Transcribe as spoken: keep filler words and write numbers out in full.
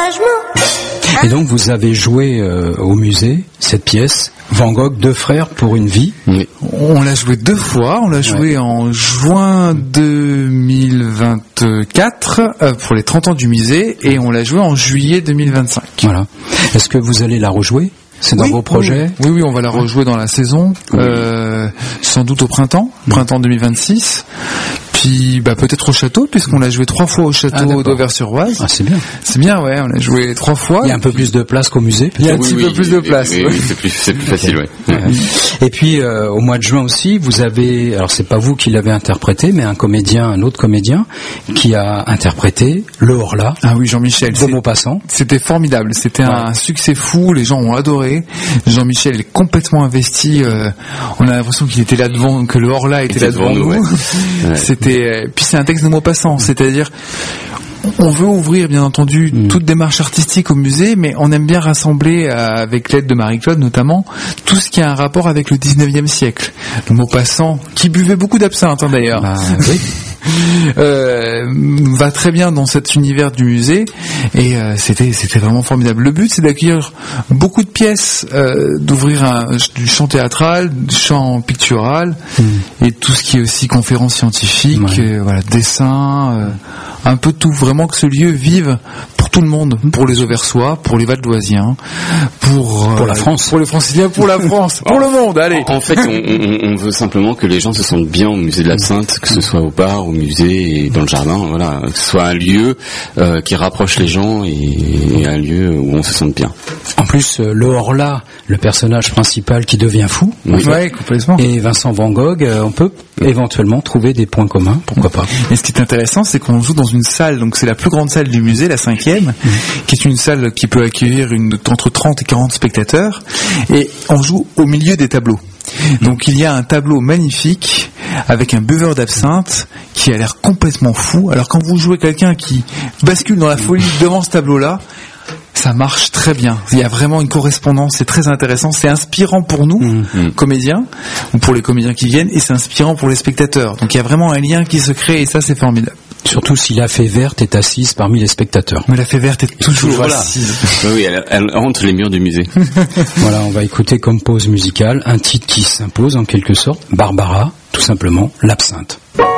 soulagement. Et donc vous avez joué euh, au musée cette pièce Van Gogh, deux frères pour une vie. Oui. On l'a joué deux fois. On l'a joué ouais. en juin deux mille vingt-quatre euh, pour les trente ans du musée, et on l'a joué en juillet deux mille vingt-cinq. Voilà. Est-ce que vous allez la rejouer ? C'est dans oui, vos projets ? Oui, oui, on va la rejouer dans la saison, oui. euh, sans doute au printemps, printemps deux mille vingt-six. Puis bah peut-être au château, puisqu'on l'a joué trois fois au château ah, d'Auvers-sur-Oise. Ah, c'est bien. C'est bien, ouais. On l'a joué trois fois. Il y a un peu plus de place qu'au musée. Il y a un oui, petit oui, peu plus de place. Oui, oui, oui, c'est plus, c'est plus facile, ouais. ouais. Et puis euh, au mois de juin aussi, vous avez, alors c'est pas vous qui l'avez interprété, mais un comédien, un autre comédien, qui a interprété Le Horla. Ah oui, Jean-Michel. De Maupassant. C'était formidable. C'était ouais. un succès fou. Les gens ont adoré. Jean-Michel est complètement investi. Euh, on a l'impression qu'il était là devant, que Le Horla était, était là devant nous. nous. Ouais. C'était. Euh, puis c'est un texte de Maupassant, c'est-à-dire on veut ouvrir bien entendu mmh. toute démarche artistique au musée, mais on aime bien rassembler euh, avec l'aide de Marie-Claude notamment tout ce qui a un rapport avec le dix-neuvième siècle. Le Maupassant, qui buvait beaucoup d'absinthe hein, d'ailleurs, bah, oui. euh, va très bien dans cet univers du musée, et euh, c'était c'était vraiment formidable. Le but c'est d'accueillir beaucoup de pièces, euh, d'ouvrir un, du chant théâtral, du chant pictural mmh. et tout ce qui est aussi conférences scientifiques, ouais. euh, voilà, dessins, euh, un peu tout, vraiment que ce lieu vive pour tout le monde, pour les Auversois, pour les Valdoisiens, pour pour euh, la France, pour les Franciliens, pour la France, pour le monde. Allez. En fait, on, on, on veut simplement que les gens se sentent bien au musée de l'Absinthe, que ce soit au bar, au musée et dans le jardin, voilà, que ce soit un lieu euh, qui rapproche les gens et, et un lieu où on se sente bien. En plus, euh, le Horla, le personnage principal qui devient fou, oui, ouais, complètement. Et Vincent Van Gogh, euh, on peut oui. éventuellement trouver des points communs, pourquoi pas. Et ce qui est intéressant, c'est qu'on joue dans une salle, donc c'est la plus grande salle du musée, la cinquième, mmh. qui est une salle qui peut accueillir une, entre trente et quarante spectateurs, et on joue au milieu des tableaux. Donc il y a un tableau magnifique avec un buveur d'absinthe qui a l'air complètement fou. Alors quand vous jouez quelqu'un qui bascule dans la folie devant ce tableau-là, ça marche très bien. Il y a vraiment une correspondance, c'est très intéressant, c'est inspirant pour nous, mmh. comédiens, ou pour les comédiens qui viennent, et c'est inspirant pour les spectateurs. Donc il y a vraiment un lien qui se crée, et ça c'est formidable. Surtout si la fée verte est assise parmi les spectateurs. Mais la fée verte est toujours, toujours assise. Oui, elle, elle hante les murs du musée. Voilà, on va écouter comme pause musicale un titre qui s'impose en quelque sorte, Barbara, tout simplement, l'absinthe.